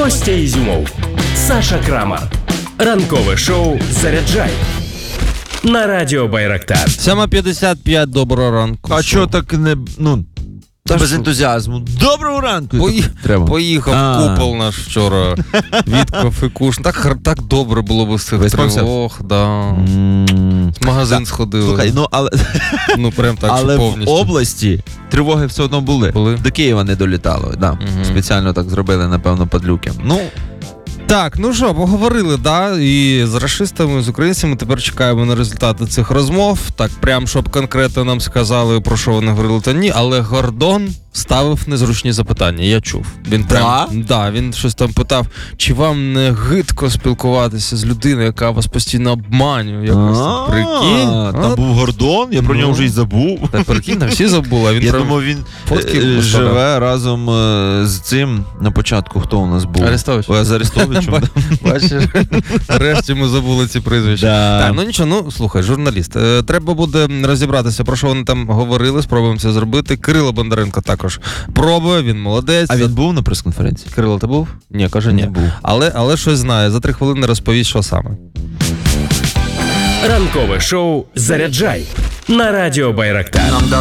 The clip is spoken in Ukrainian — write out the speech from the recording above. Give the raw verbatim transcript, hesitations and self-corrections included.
Костя Ізюмов, Саша Крамар. Ранкове шоу «Заряджай» на радіо Байрактар. сьома п'ятдесят п'ять, доброго ранку. А чого так не, ну, Та без що? ентузіазму? Доброго ранку! Пої... Треба. Поїхав А. купол наш вчора. Вітков і Куш. Так, хар- так добре було б з цих Виспався? тривог. Да. М, В магазин Так, сходили. Слухай, ну, але, Ну, прям так, але що в повністю. області тривоги все одно були. Були? До Києва не долітало. Да. Мгм. Спеціально так зробили, напевно, падлюки. Ну, Так, ну що, поговорили, да, і з рашистами, і з українцями. Тепер чекаємо на результати цих розмов. Так, прям, щоб конкретно нам сказали, про що вони говорили, то ні. Але Гордон ставив незручні запитання, я чув. Він прям, Да? да, він щось там питав, чи вам не гидко спілкуватися з людиною, яка вас постійно обманює? Якось а, прикинь. там От, був Гордон, я про Ну. нього вже й забув. та прикинь, там всі забули, а він Я прям думав, він фотки е, виставляв. живе разом е, з цим на початку. Хто у нас був? Арестович. Ой, з Арестовичем. да. Бачиш, нарешті ми забули ці прізвища. Да. Так, ну нічого, ну слухай, журналіст. Е, треба буде розібратися, про що вони там говорили, спробуємо це зробити. Кирило Бондаренко також пробує, він молодець. А він був на прес-конференції? Кирило, ти був? Ні, каже, ні. Не був. Але, але щось знає. За три хвилини розповість, що саме. Ранкове шоу «Заряджай» на радіо Байрактар. Нам